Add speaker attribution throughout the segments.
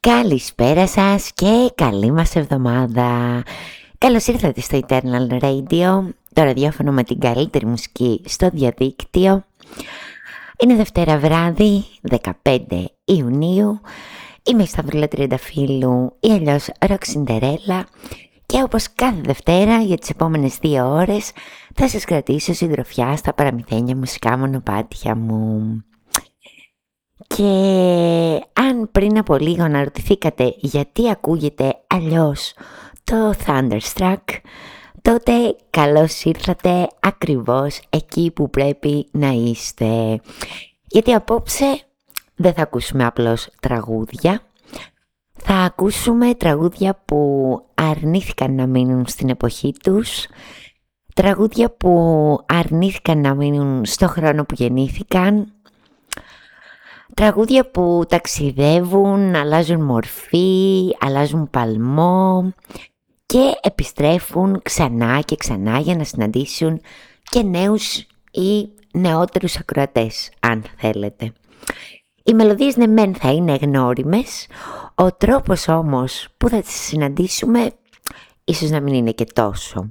Speaker 1: Καλησπέρα σας και καλή μας εβδομάδα. Καλώς ήρθατε στο Eternal Radio, το ραδιόφωνο με την καλύτερη μουσική στο διαδίκτυο. Είναι Δευτέρα βράδυ, 15 Ιουνίου. Είμαι η Σταυρούλα Τριανταφύλλου ή αλλιώς Ροξιντερέλα και όπως κάθε Δευτέρα για τις επόμενες 2 ώρες θα σας κρατήσω συντροφιά στα παραμυθένια μουσικά μονοπάτια μου. Και αν πριν από λίγο αναρωτηθήκατε γιατί ακούγεται αλλιώς το Thunderstruck, τότε καλώς ήρθατε ακριβώς εκεί που πρέπει να είστε. Γιατί απόψε δεν θα ακούσουμε απλώς τραγούδια, θα ακούσουμε τραγούδια που αρνήθηκαν να μείνουν στην εποχή τους, τραγούδια που αρνήθηκαν να μείνουν στο χρόνο που γεννήθηκαν, τραγούδια που ταξιδεύουν, αλλάζουν μορφή, αλλάζουν παλμό και επιστρέφουν ξανά και ξανά για να συναντήσουν και νέους ή νεότερους ακροατές, αν θέλετε. Οι μελωδίες ναι μεν θα είναι γνώριμες, ο τρόπος όμως που θα τις συναντήσουμε ίσως να μην είναι και τόσο.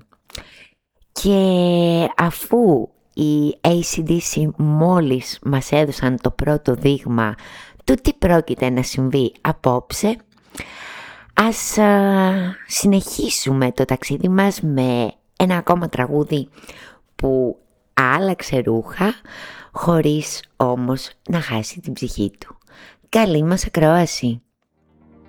Speaker 1: Και αφού οι AC/DC μόλις μας έδωσαν το πρώτο δείγμα του τι πρόκειται να συμβεί απόψε, ας συνεχίσουμε το ταξίδι μας με ένα ακόμα τραγούδι που άλλαξε ρούχα χωρίς όμως να χάσει την ψυχή του. Καλή μας ακρόαση!